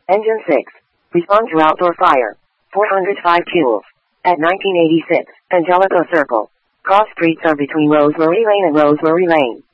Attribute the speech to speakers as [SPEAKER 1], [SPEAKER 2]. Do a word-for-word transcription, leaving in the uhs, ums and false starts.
[SPEAKER 1] Engine six. Respond to outdoor fire. four hundred five joules. At nineteen eighty-six, Angelico Circle. Cross streets are between Rosemary Lane and Rosemary Lane.